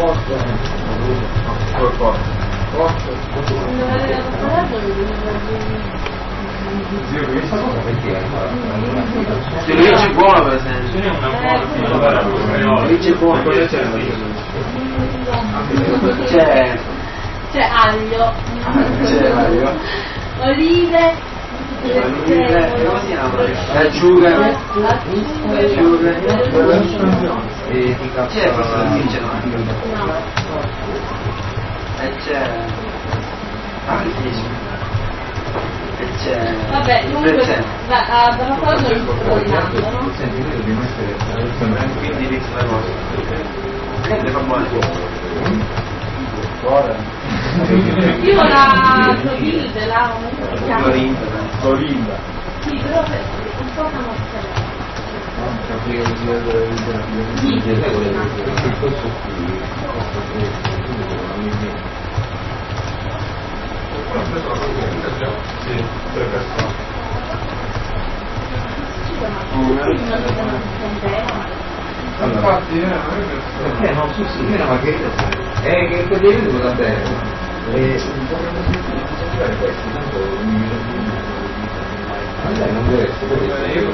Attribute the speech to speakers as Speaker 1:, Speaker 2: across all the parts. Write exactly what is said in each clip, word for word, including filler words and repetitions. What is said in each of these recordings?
Speaker 1: Se Luigi è buono per esempio. Luigi è buono per esempio. C'è
Speaker 2: c'è aglio,
Speaker 1: c'è aglio,
Speaker 2: olive,
Speaker 1: olive, come si chiama? Acciughe, acciughe, c'è questo indigeno e c'è ah che dici? E c'è
Speaker 2: vabbè, comunque a Barafallo non si sta rovinando, no?
Speaker 1: quindi inizia la cosa le fa buone.
Speaker 2: Io la Clotilde, la
Speaker 1: Florinda
Speaker 3: Florinda
Speaker 2: sì, però un po' una mozzarella.
Speaker 3: sì, tre persone. Infatti,
Speaker 4: perché non so se io la margherita è che quel lievito cosa bene e potremmo sentire questo tanto allora non deve essere io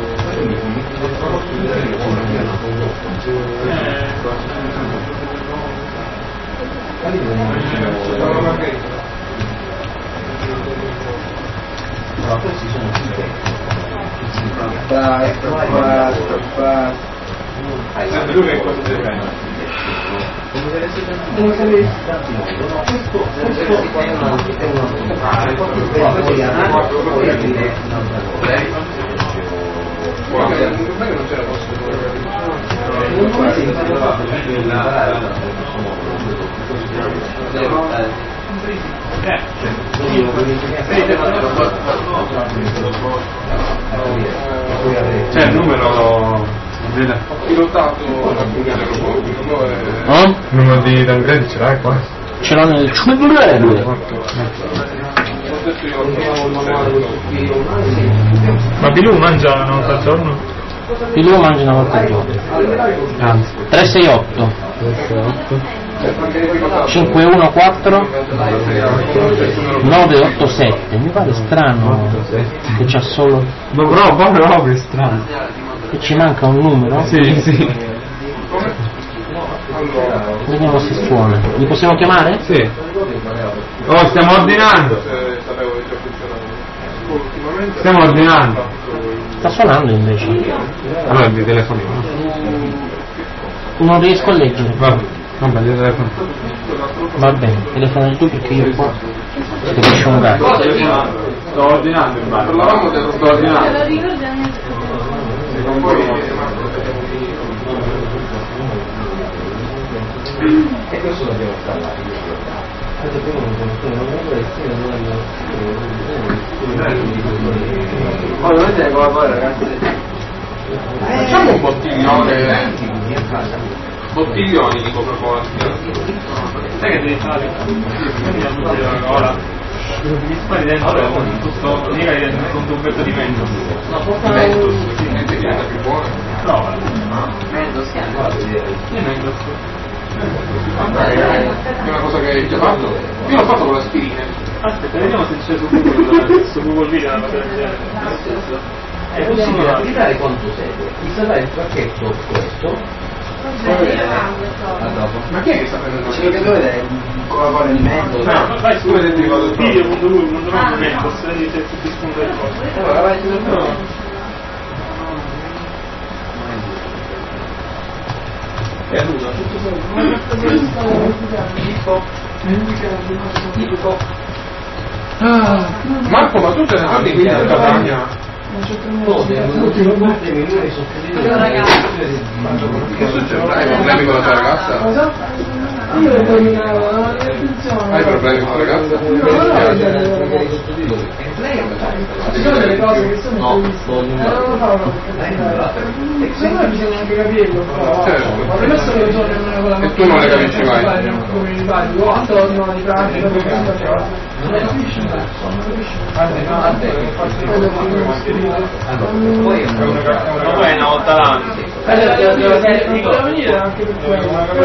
Speaker 4: ma questi sono tutti
Speaker 1: basta basta basta
Speaker 3: sempre lui che cosa deve prendere?
Speaker 4: come se avessi tanti mondo, no? Questo questo qua è una è una poi a dire un'altra cosa.
Speaker 3: Non è che non c'era possibilità
Speaker 4: Non si imparava di imparare
Speaker 3: c'è il numero pilotato il numero di Tancredi ce l'hai qua?
Speaker 5: Ce l'ho nel cellulare.
Speaker 3: Ma Bilù mangia una volta al giorno?
Speaker 5: Pilù mangia una volta al giorno.
Speaker 3: Anzi
Speaker 5: tre sei otto cinque uno quattro nove otto sette. Mi pare strano che c'ha solo
Speaker 3: no, però proprio è strano
Speaker 5: che ci manca un numero.
Speaker 3: sì sì
Speaker 5: Vediamo se suona. Li possiamo chiamare?
Speaker 3: sì oh stiamo ordinando stiamo ordinando
Speaker 5: Sta suonando invece.
Speaker 3: allora di telefonino
Speaker 5: Non riesco a leggere.
Speaker 3: vabbè vabbè di telefonino
Speaker 5: Va bene, telefonati tu perché io qua capisco un cazzo.
Speaker 3: sto ordinando in bar sto ordinando
Speaker 2: Te lo ricordi a me?
Speaker 4: e questo dobbiamo parlare anche prima
Speaker 1: oh lo vedete come poi ragazzi
Speaker 3: facciamo un bottiglione bottiglioni di Coca-Cola sai che devi fare? Ora mi spari dentro questo mica è un tubbetto di Mentos Mentos niente che è più buona no
Speaker 1: Mentos che
Speaker 3: è Mentos è una cosa che hai già fatto io l'ho fatto con l'aspirina aspetta vediamo se c'è su Google su Google Video una cosa del genere
Speaker 4: è possibile attivare quanto segue mi sarà il pacchetto questo
Speaker 3: ma chi è che sta prendendo
Speaker 1: ci vedete dove Coca-Cola di Mentos
Speaker 3: no vai su video punto lui punto Mentos vedi se ti spunta il costo
Speaker 1: allora vai su no
Speaker 3: è nuda Marco ma tu te ne parli qui in Catania? Che succede? Hai problemi con la tua ragazza?
Speaker 6: Io lo dominavo,
Speaker 3: hai problemi con la ragazza?
Speaker 6: ci sono delle cose che sono impreviste, non lo fanno perché secondo me bisogna anche capirlo, ma per questo che sono con la
Speaker 3: e tu non le capisci mai?
Speaker 6: come mi pari, o attorno di pratica, non capisci mai, non capisci
Speaker 4: poi è una
Speaker 3: una volta l'anno
Speaker 6: mai. Devo venire anche per quello.